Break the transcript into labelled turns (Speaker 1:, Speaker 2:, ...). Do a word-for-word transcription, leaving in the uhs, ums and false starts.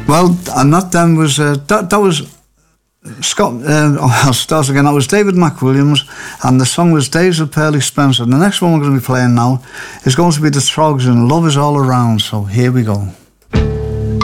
Speaker 1: Well, and that then was uh, that that was Scott. Uh, oh, I'll start again. That was David McWilliams, and the song was Days of Pearly Spencer. And the next one we're going to be playing now is going to be the Trogs and Love Is All Around. So here we go.